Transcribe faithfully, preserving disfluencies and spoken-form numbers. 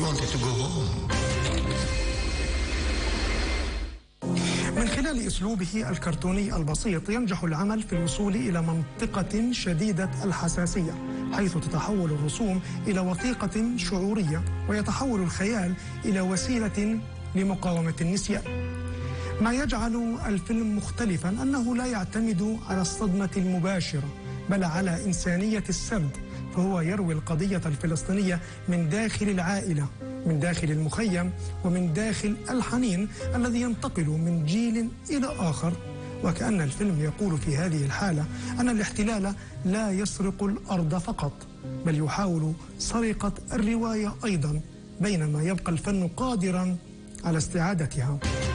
wanted to go home. من خلال أسلوبه الكرتوني البسيط ينجح العمل في الوصول إلى منطقة شديدة الحساسية، حيث تتحول الرسوم إلى وثيقة شعورية، ويتحول الخيال إلى وسيلة لمقاومة النسيان. ما يجعل الفيلم مختلفا أنه لا يعتمد على الصدمة المباشرة، بل على إنسانية السرد، فهو يروي القضية الفلسطينية من داخل العائلة، من داخل المخيم، ومن داخل الحنين الذي ينتقل من جيل إلى آخر. وكأن الفيلم يقول في هذه الحالة أن الاحتلال لا يسرق الأرض فقط، بل يحاول سرقة الرواية أيضا، بينما يبقى الفن قادرا على استعادتها.